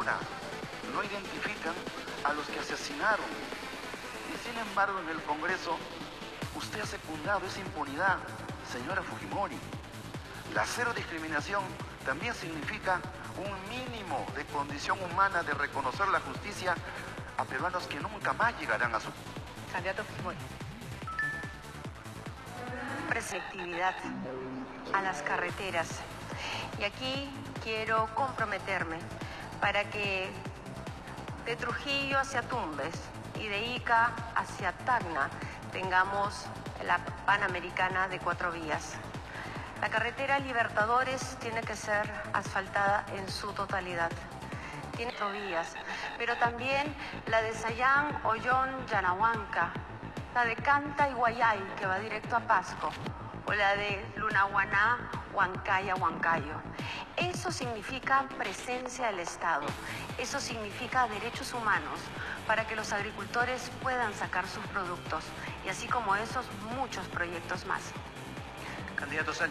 ahora no identifican a los que asesinaron. Y sin embargo, en el Congreso, usted ha secundado esa impunidad, señora Fujimori. La cero discriminación también significa un mínimo de condición humana de reconocer la justicia a peruanos que nunca más llegarán a su... Candidato Fujimori. Selectividad a las carreteras. Y aquí quiero comprometerme para que de Trujillo hacia Tumbes y de Ica hacia Tacna tengamos la Panamericana de 4 vías. La carretera Libertadores tiene que ser asfaltada en su totalidad. Tiene 4 vías, pero también la de Sayán, Ollón, Yanahuanca, la de Canta y Guayay, que va directo a Pasco, o la de Lunahuaná, Huancaya, Huancayo. Eso significa presencia del Estado, eso significa derechos humanos para que los agricultores puedan sacar sus productos, y así como esos, muchos proyectos más. Candidato Sánchez.